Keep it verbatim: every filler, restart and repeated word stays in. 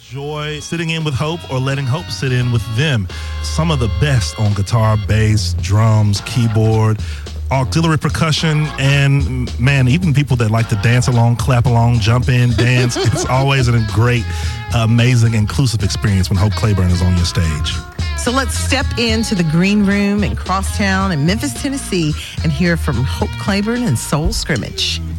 enjoy sitting in with Hope or letting Hope sit in with them. Some of the best on guitar, bass, drums, keyboard, auxiliary percussion, and man, even people that like to dance along, clap along, jump in, dance. It's always a great, amazing, inclusive experience when Hope Claiborne is on your stage. So let's step into the Green Room in Crosstown in Memphis, Tennessee, and hear from Hope Claiborne and Soul Scrimmage.